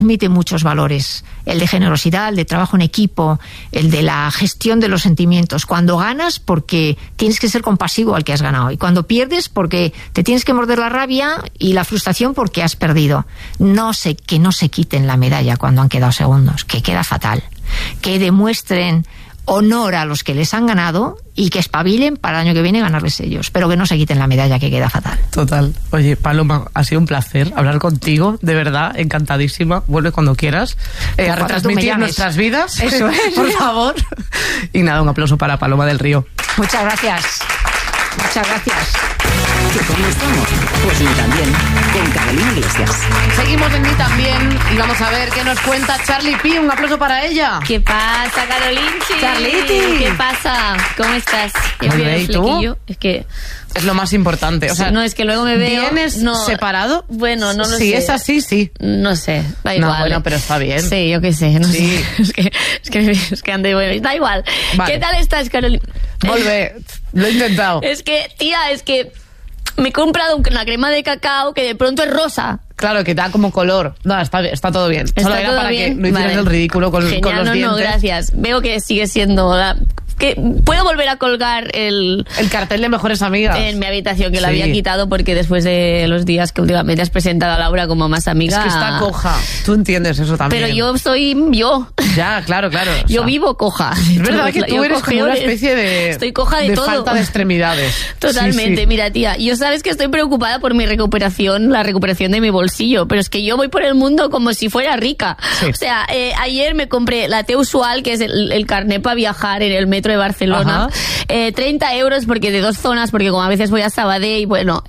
transmite muchos valores, el de generosidad, el de trabajo en equipo, el de la gestión de los sentimientos. Cuando ganas, porque tienes que ser compasivo al que has ganado, y cuando pierdes, porque te tienes que morder la rabia y la frustración porque has perdido. Que no se quiten la medalla cuando han quedado segundos, que queda fatal. Que demuestren honor a los que les han ganado y que espabilen para el año que viene ganarles ellos, pero que no se quiten la medalla, que queda fatal. Total. Oye, Paloma, ha sido un placer hablar contigo, de verdad, encantadísima. Vuelve cuando quieras a retransmitir nuestras vidas. Eso es. Por favor. Y nada, un aplauso para Paloma del Río. Muchas gracias. Muchas gracias. ¿Cómo estamos? Pues ni también, con Carolina Iglesias. Seguimos en Ni También y vamos a ver qué nos cuenta Charlie P. Un aplauso para ella. ¿Qué pasa, Carolinchi? Charliti. ¿Qué pasa? ¿Cómo estás? Muy bien, ¿y tú? Es que... Es lo más importante. O sea, no, es que luego me veo... ¿Vienes separado? Bueno, no lo sé. Si es así, sí. No sé, da igual. No, bueno, pero está bien. Sí, yo qué sé, no sé. Es que ande bueno. Da igual. Vale. ¿Qué tal estás, Carolina? Volve, lo he intentado. Es que, tía, me he comprado una crema de cacao que de pronto es rosa. Claro, que da como color. No, está todo bien. Solo era para que no hicieras el ridículo con los dientes. No, gracias. Veo que sigue siendo... que puedo volver a colgar el cartel de Mejores Amigas en mi habitación, que lo había quitado porque después de los días que últimamente has presentado a Laura como más amiga... Es que está coja. Tú entiendes eso también. Pero yo soy yo. Ya, claro. Yo vivo coja. Es verdad que tú eres como una especie de... Estoy coja de todo. Falta de extremidades. Totalmente. Sí. Mira, tía, yo sabes que estoy preocupada por mi recuperación, la recuperación de mi bolsillo, pero es que yo voy por el mundo como si fuera rica. Sí. O sea, ayer me compré la T-Usual, que es el carnet para viajar en el metro de Barcelona. 30 euros porque de 2 zonas, porque como a veces voy a Sabadell, bueno,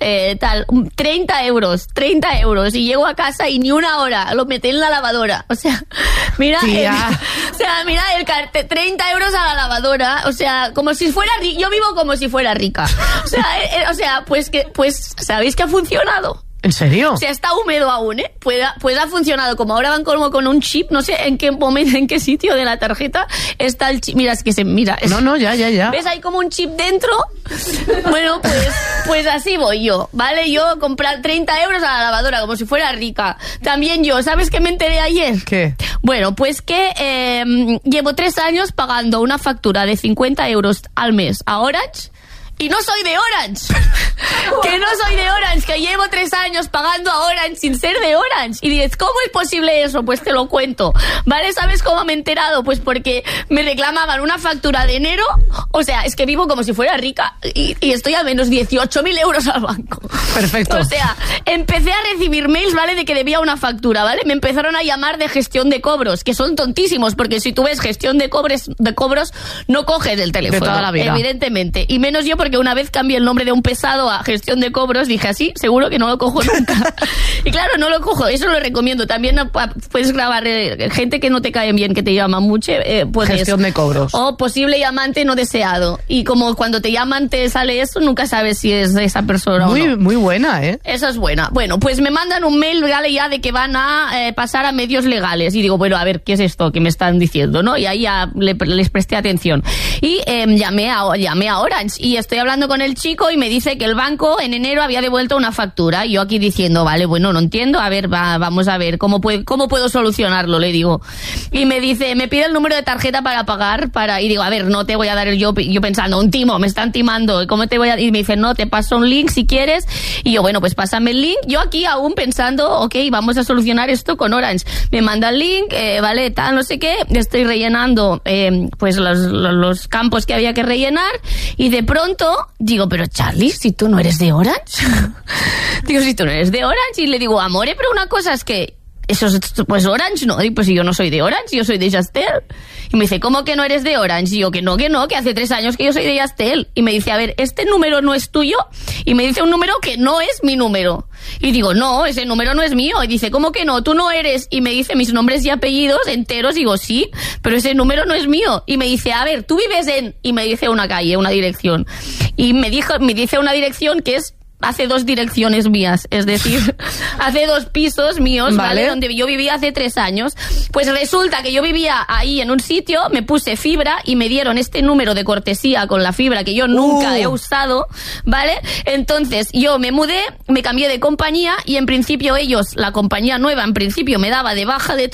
30 euros, y llego a casa y ni una hora, lo metí en la lavadora. O sea, mira, mira el cartel, 30 euros a la lavadora, o sea, como si fuera rica. Yo vivo como si fuera rica. O sea, pues ¿sabéis que ha funcionado? ¿En serio? O sea, está húmedo aún, ¿eh? Pues ha funcionado. Como ahora van como con un chip, no sé en qué momento, en qué sitio de la tarjeta está el chip. Mira, es que mira. No, ya. ¿Ves? Hay como un chip dentro. Bueno, pues así voy yo, ¿vale? Yo comprar 30 euros a la lavadora, como si fuera rica. También yo, ¿sabes qué me enteré ayer? ¿Qué? Bueno, pues que llevo 3 años pagando una factura de 50 euros al mes a Orange. Y no soy de Orange. Que no soy de Orange, que llevo 3 años pagando a Orange sin ser de Orange. Y dices, ¿cómo es posible eso? Pues te lo cuento. ¿Vale? ¿Sabes cómo me he enterado? Pues porque me reclamaban una factura de enero. O sea, es que vivo como si fuera rica y estoy a menos 18.000 euros al banco. Perfecto. O sea, empecé a recibir mails, ¿vale? De que debía una factura, ¿vale? Me empezaron a llamar de gestión de cobros, que son tontísimos, porque si tú ves gestión de cobros, no coges el teléfono. De toda la vida. Evidentemente. Y menos yo, porque una vez cambié el nombre de un pesado a gestión de cobros, dije así, seguro que no lo cojo nunca. Y claro, no lo cojo, eso lo recomiendo. También puedes grabar gente que no te cae bien, que te llama mucho, pues gestión de cobros. O posible llamante no deseado. Y como cuando te llaman te sale eso, nunca sabes si es de esa persona o no. Muy buena, ¿eh? Eso es buena. Bueno, pues me mandan un mail ya de que van a pasar a medios legales. Y digo, bueno, a ver, ¿qué es esto que me están diciendo, no? Y ahí ya les presté atención. Y llamé a Orange y estoy hablando con el chico y me dice que el banco en enero había devuelto una factura. Y yo aquí diciendo, vale, bueno, no entiendo, a ver, vamos a ver, ¿cómo puedo solucionarlo? Le digo. Y me dice, me pide el número de tarjeta para pagar, y digo, a ver, no te voy a dar yo pensando, un timo, me están timando, ¿cómo te voy a...? Y me dice, no, te paso un link si quieres. Y yo, bueno, pues pásame el link. Yo aquí aún pensando, ok, vamos a solucionar esto con Orange. Me manda el link, vale, tal, no sé qué, estoy rellenando pues los campos que había que rellenar y de pronto digo, pero Charlie, si tú no eres de Orange. Digo, si tú no eres de Orange. Y le digo, amore, pero una cosa es que eso es, pues Orange, no. Y pues si yo no soy de Orange, yo soy de Yastel. Y me dice, ¿cómo que no eres de Orange? Y yo, que no, que hace 3 años que yo soy de Yastel. Y me dice, a ver, este número no es tuyo. Y me dice un número que no es mi número. Y digo, no, ese número no es mío. Y dice, ¿cómo que no? Tú no eres. Y me dice mis nombres y apellidos enteros. Digo, sí, pero ese número no es mío. Y me dice, a ver, tú vives en... Y me dice una calle, una dirección. Y me dice una dirección que es hace 2 direcciones mías, es decir, hace 2 pisos míos, ¿vale? Donde yo vivía hace 3 años. Pues resulta que yo vivía ahí en un sitio, me puse fibra y me dieron este número de cortesía con la fibra que yo nunca he usado, ¿vale? Entonces yo me mudé, me cambié de compañía y en principio ellos, la compañía nueva, en principio me daba de baja de